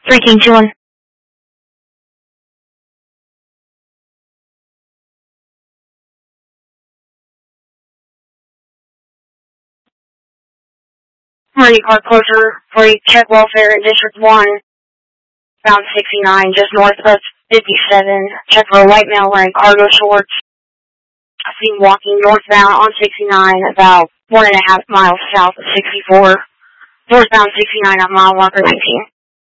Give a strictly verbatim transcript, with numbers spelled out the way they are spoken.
three King two one. Marty car closer for a check welfare in District one. Bound sixty-nine, just north of fifty-seven. Check for a white male wearing cargo shorts. Seen walking northbound on sixty-nine, about one and a half miles south of sixty-four. Northbound sixty-nine at mile marker nineteen.